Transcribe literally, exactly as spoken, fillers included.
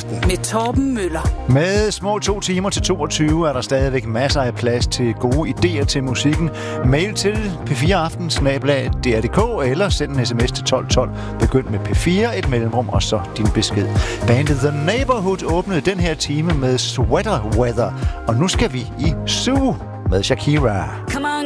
med Torben Møller. Med små to timer til toogtyve er der stadigvæk masser af plads til gode idéer til musikken. Mail til p fire aften snabel-a d r punktum d k eller send en sms til tolv tolv. Begynd med P fire, et mellemrum og så din besked. Bandet The Neighborhood åbnede den her time med Sweater Weather, og nu skal vi i Zoo med Shakira.